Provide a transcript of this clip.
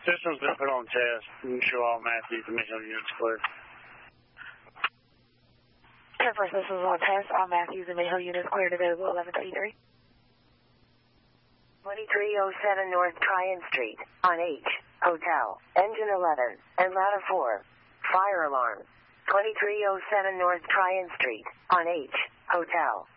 System's been put on test. You can show all Matthews and Mayhill units clear. 10-4 systems on test. All Matthews and Mayhill units cleared. Available 1133. 2307 North Tryon Street, on H, Hotel, Engine 11, and Ladder 4. Fire alarm. 2307 North Tryon Street, on H, Hotel.